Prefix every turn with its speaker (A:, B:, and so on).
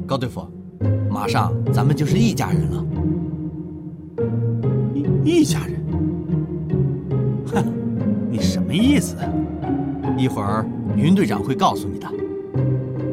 A: 高队副，马上咱们就是一家人了。
B: 一家人？哼，你什么意思啊？
A: 一会儿云队长会告诉你的。